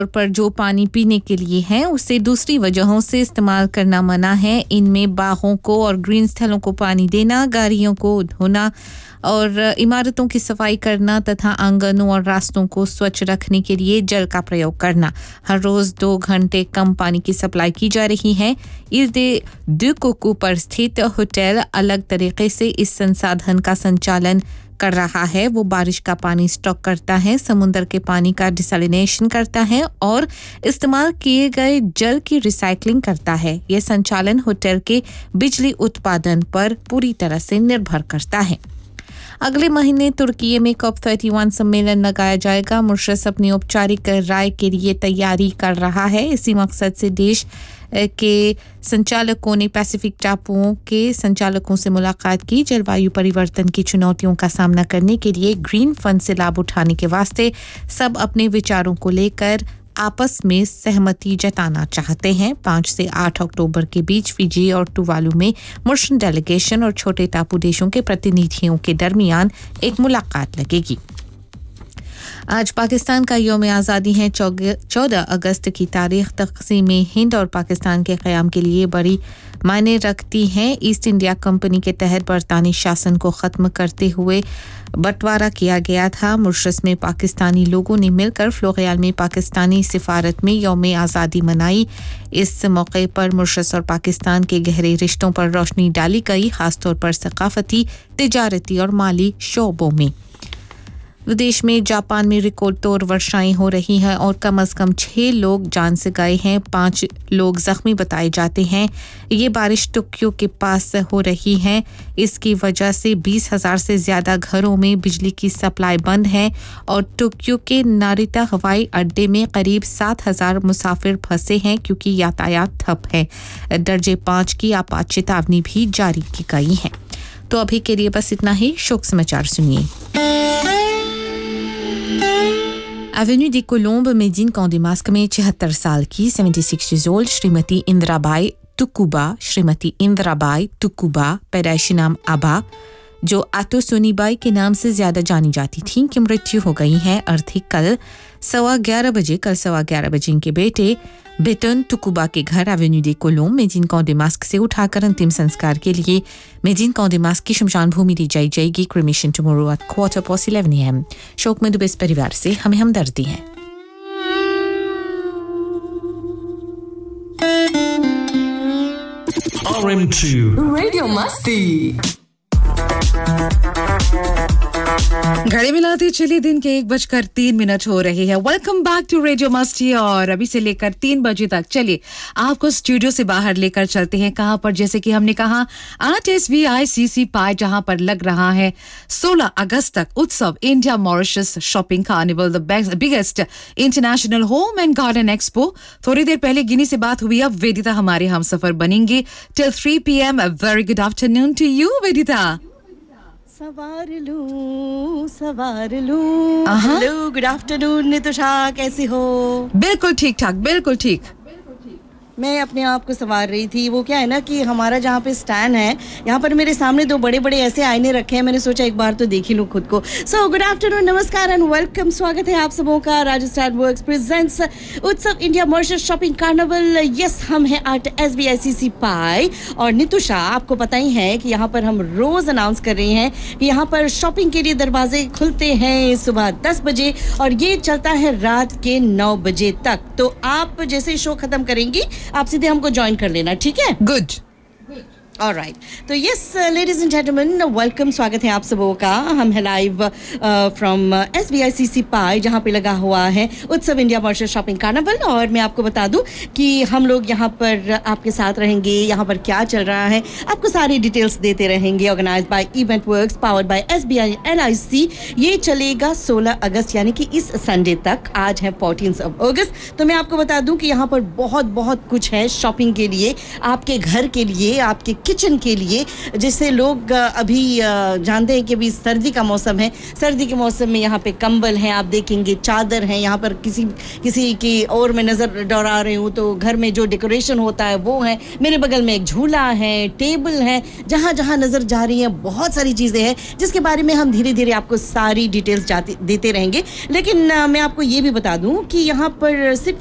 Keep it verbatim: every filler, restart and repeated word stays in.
पर जो पानी पीने के लिए है उसे दूसरी वजहों से इस्तेमाल करना मना है। इनमें बागों को और ग्रीन स्थलों को पानी देना, गाड़ियों को धोना और इमारतों की सफाई करना तथा आंगनों और रास्तों को स्वच्छ रखने के लिए जल का प्रयोग करना। हर रोज दो घंटे कम पानी की सप्लाई की जा रही है। इल्दे दु कोकू पर स्थित होटल अलग तरीके से इस संसाधन का संचालन कर रहा है। वो बारिश का पानी स्टॉक करता है, समुद्र के पानी का डिसैलिनेशन करता है और इस्तेमाल किए गए जल की रिसाइकलिंग करता है। यह संचालन होटल के बिजली उत्पादन पर पूरी तरह से निर्भर करता है। अगले महीने तुर्की में कॉप इकतीस सम्मेलन लगाया जाएगा। मॉरिशस अपनी औपचारिक राय के लिए तैयारी कर रहा है। इसी मकसद से देश के संचालकों ने पैसिफिक टापुओं के संचालकों से मुलाकात की। जलवायु परिवर्तन की चुनौतियों का सामना करने के लिए ग्रीन फंड से लाभ उठाने के वास्ते सब अपने विचारों को लेकर आपस में सहमति जताना चाहते हैं। पाँच से आठ अक्टूबर के बीच फिजी और टुवालू में मॉरिशन डेलीगेशन और छोटे टापू देशों के प्रतिनिधियों के दरमियान एक मुलाकात लगेगी। आज पाकिस्तान का यौम आज़ादी है। चौदह अगस्त की तारीख तक़सीम हिंद और पाकिस्तान के क़याम के लिए बड़ी मायने रखती है। ईस्ट इंडिया कंपनी के तहत बरतानी शासन को ख़त्म करते हुए बंटवारा किया गया था। मॉरिशस में पाकिस्तानी लोगों ने मिलकर फ्लोरियाल में पाकिस्तानी सिफारत में यौम आज़ादी मनाई। इस मौके पर मॉरिशस और पाकिस्तान के गहरे रिश्तों पर रोशनी डाली गई, खासतौर पर सकाफती, तिजारती और माली शोबों में। विदेश में जापान में रिकॉर्ड तोड़ वर्षाएं हो रही हैं और कम से कम छह लोग जान से गए हैं, पाँच लोग जख्मी बताए जाते हैं। ये बारिश टोक्यो के पास हो रही है। इसकी वजह से बीस हज़ार से ज़्यादा घरों में बिजली की सप्लाई बंद है और टोक्यो के नारिता हवाई अड्डे में करीब सात हज़ार मुसाफिर फंसे हैं क्योंकि यातायात ठप है। दर्जे पाँच की आपात चेतावनी भी जारी की गई है। तो अभी के लिए बस इतना ही। शोक समाचार सुनिए। एवेन्यू दी कोलंब मेदिन कांदेमास्क में छिहत्तर साल की छिहत्तर years old श्रीमती इंदिराबाई तुकुबा श्रीमती इंदिराबाई तुकुबा पैदाइशी नाम आबा, जो आतो सोनीबाई के नाम से ज्यादा जानी जाती थीं, की मृत्यु हो गई है। अर्थी कल सवा ग्यारह बजे कल सवा ग्यारह बजे इनके बेटे बेटन तुकुबा के घर एवेन्यू दी कोलंब मेदिन कांदेमास्क से उठाकर अंतिम संस्कार के लिए मेदिन कांदेमास्क की शमशान भूमि ली जाई जाएगी। Cremation tomorrow at quarter past eleven A M. शोक में डूबे इस परिवार से हमें हमदर्दी है। R M two Radio Masti। घड़ी मिलाते चले दिन के एक बजकर तीन मिनट हो रहे हैं। वेलकम बैक टू रेडियो मस्ती और अभी से लेकर तीन बजे तक चलिए आपको स्टूडियो से बाहर लेकर चलते हैं। कहां पर, जैसे कि हमने कहा, आठ एस वी आई सी सी पाई जहां पर लग रहा है सोलह अगस्त तक उत्सव India Mauritius shopping carnival, the biggest international home and garden expo. थोड़ी देर पहले गिनी से बात हुई, अब वेदिता हमारे हम सफर बनेंगे till three P M. Very good afternoon to you वेदिता। सवार लूं सवार लूं। हेलो, गुड आफ्टरनून नितुषा, कैसी हो? बिल्कुल ठीक ठाक, बिल्कुल ठीक। मैं अपने आप को संवार रही थी। वो क्या है ना कि हमारा जहाँ पे स्टैंड है, यहाँ पर मेरे सामने दो बड़े बड़े ऐसे आईने रखे हैं। मैंने सोचा एक बार तो देख ही लूँ खुद को। सो गुड आफ्टरनून, नमस्कार एंड वेलकम। स्वागत है आप सबों का। राजस्थान वर्क्स प्रेजेंट्स उत्सव India Mauritius shopping carnival. Yes, हम हैं आर्ट एस बी आई सी सी पाई और नितुषा, आपको पता ही है कि यहाँ पर हम रोज अनाउंस कर रहे हैं कि यहाँ पर शॉपिंग के लिए दरवाजे खुलते हैं सुबह दस बजे और ये चलता है रात के नौ बजे तक। तो आप जैसे शो खत्म करेंगी आप सीधे हमको ज्वाइन कर लेना, ठीक है? गुड। ऑलराइट, तो yes ladies and gentleman, welcome, स्वागत है आप सबों का। हम है live from S B I सी सी पाई जहाँ पे लगा हुआ है उत्सव इंडिया मॉरिशस शॉपिंग कार्निवल। और मैं आपको बता दूं कि हम लोग यहाँ पर आपके साथ रहेंगे। यहाँ पर क्या चल रहा है आपको सारी डिटेल्स देते रहेंगे। Organise by event works, powered by S B I L I सी। ये चलेगा सोलह अगस्त यानी कि इस संडे तक। आज है फोर्टीन्थ ऑफ अगस्त। तो मैं आपको बता दूं कि यहाँ पर बहुत बहुत कुछ है शॉपिंग के लिए, आपके घर के लिए, आपके किचन के लिए, जिससे लोग अ, अभी अ, जानते हैं कि अभी सर्दी का मौसम है, सर्दी के मौसम में यहाँ पे कंबल हैं, आप देखेंगे चादर हैं, यहाँ पर किसी किसी की और मैं नज़र दौड़ा रही हूँ तो घर में जो डेकोरेशन होता है वो है, मेरे बगल में एक झूला है, टेबल है, जहाँ जहाँ नज़र जा रही हैं बहुत सारी चीज़ें हैं जिसके बारे में हम धीरे धीरे आपको सारी डिटेल्स जाते देते रहेंगे। लेकिन अ, मैं आपको ये भी बता दूँ कि यहाँ पर सिर्फ